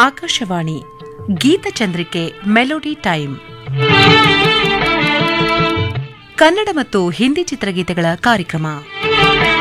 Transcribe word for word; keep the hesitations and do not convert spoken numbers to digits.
Akashvani ಗೀತಚಂದ್ರಿಕೆ melody time. Kannada ಮತ್ತು ಹಿಂದಿ ಚಿತ್ರಗೀತೆಗಳ ಕಾರ್ಯಕ್ರಮ.